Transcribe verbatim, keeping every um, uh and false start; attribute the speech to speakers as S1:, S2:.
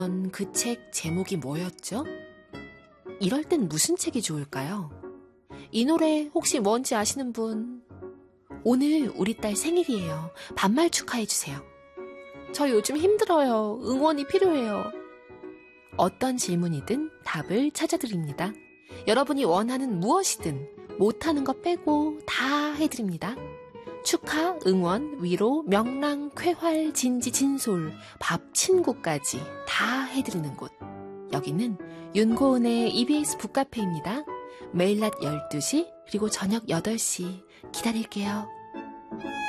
S1: 그 책 제목이 뭐였죠? 이럴 땐 무슨 책이 좋을까요? 이 노래 혹시 뭔지 아시는 분? 오늘 우리 딸 생일이에요. 반말 축하해주세요. 저 요즘 힘들어요. 응원이 필요해요. 어떤 질문이든 답을 찾아드립니다. 여러분이 원하는 무엇이든 못하는 거 빼고 다 해드립니다. 축하, 응원, 위로, 명랑, 쾌활, 진지, 진솔, 밥, 친구까지 다 해드리는 곳. 여기는 윤고은의 이비에스 북카페입니다. 매일 낮 열두 시 그리고 저녁 여덟 시 기다릴게요.